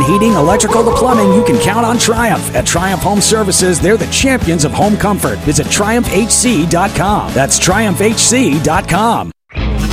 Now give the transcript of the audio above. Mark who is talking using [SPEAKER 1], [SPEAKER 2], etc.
[SPEAKER 1] heating, electrical to plumbing, you can count on Triumph. At Triumph Home Services, they're the champions of home comfort. Visit TriumphHC.com. That's TriumphHC.com.